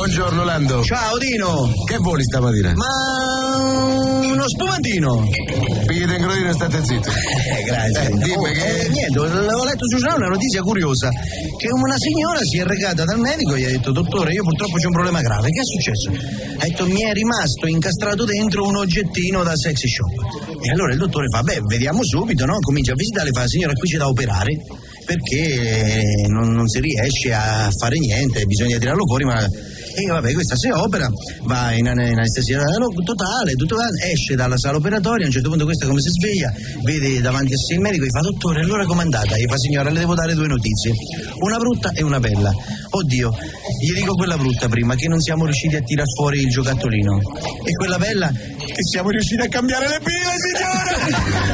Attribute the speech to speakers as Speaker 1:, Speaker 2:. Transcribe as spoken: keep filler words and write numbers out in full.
Speaker 1: Buongiorno Lando.
Speaker 2: Ciao Dino.
Speaker 1: Che voli stamattina?
Speaker 2: Ma uno spumantino.
Speaker 1: Pigliate in grodino e state zitto.
Speaker 2: Eh, grazie.
Speaker 1: Eh, dimmi
Speaker 2: oh,
Speaker 1: che...
Speaker 2: Eh, niente, ho letto sul giornale una notizia curiosa, che una signora si è recata dal medico e gli ha detto: dottore, io purtroppo c'ho un problema grave. Che è successo? Ha detto: mi è rimasto incastrato dentro un oggettino da sexy shop. E allora il dottore fa: beh, vediamo subito, no? Comincia a visitare e fa: signora, qui c'è da operare, perché non, non si riesce a fare niente, bisogna tirarlo fuori, ma... E vabbè, questa si opera, va in, in anestesia totale, tutto, esce dalla sala operatoria. A un certo punto questa come si sveglia, vede davanti a sé il medico e gli fa: dottore, allora com'è andata? Gli fa: signora, le devo dare due notizie, una brutta e una bella. Oddio, gli dico quella brutta prima, che non siamo riusciti a tirar fuori il giocattolino, e quella bella, che siamo riusciti a cambiare le pile, signora!